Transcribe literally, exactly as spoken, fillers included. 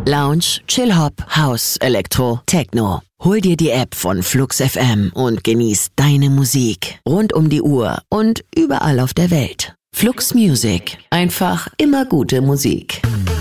Lounge, Chill-Hop, House, Elektro, Techno. Hol dir die App von Flux F M und genieß deine Musik rund um die Uhr und überall auf der Welt. Flux Music. Einfach immer gute Musik.